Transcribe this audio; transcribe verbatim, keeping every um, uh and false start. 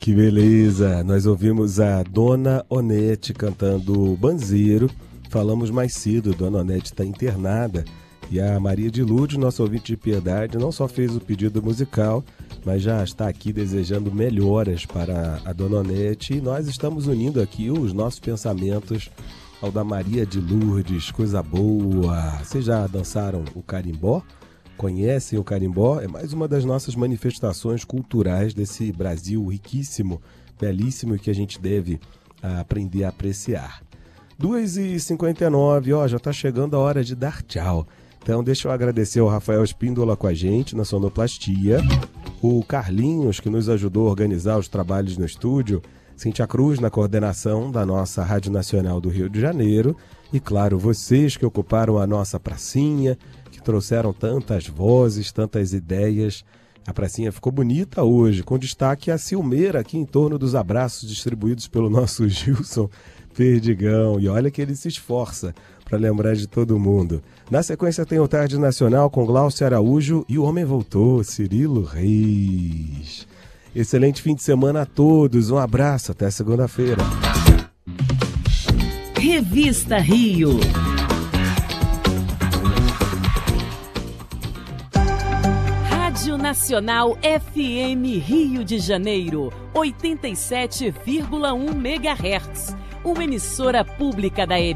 Que beleza! Nós ouvimos a Dona Onete cantando Banzeiro. Falamos mais cedo, Dona Onete está internada. E a Maria de Lourdes, nossa ouvinte de Piedade, não só fez o pedido musical, mas já está aqui desejando melhoras para a Dona Onete. E nós estamos unindo aqui os nossos pensamentos ao da Maria de Lourdes. Coisa boa! Vocês já dançaram o carimbó? Conhecem o carimbó? É mais uma das nossas manifestações culturais desse Brasil riquíssimo, belíssimo e que a gente deve a, aprender a apreciar. duas e cinquenta e nove, ó, já está chegando a hora de dar tchau. Então deixa eu agradecer ao Rafael Espíndola com a gente na sonoplastia, o Carlinhos que nos ajudou a organizar os trabalhos no estúdio, Cíntia Cruz na coordenação da nossa Rádio Nacional do Rio de Janeiro e claro, vocês que ocuparam a nossa pracinha, trouxeram tantas vozes, tantas ideias. A pracinha ficou bonita hoje, com destaque a Silmeira aqui em torno dos abraços distribuídos pelo nosso Gilson Perdigão. E olha que ele se esforça para lembrar de todo mundo. Na sequência tem o Tarde Nacional com Glaucio Araújo e o Homem Voltou, Cirilo Reis. Excelente fim de semana a todos, um abraço, até segunda-feira. Revista Rio. Nacional F M Rio de Janeiro, oitenta e sete vírgula um megahertz, uma emissora pública da M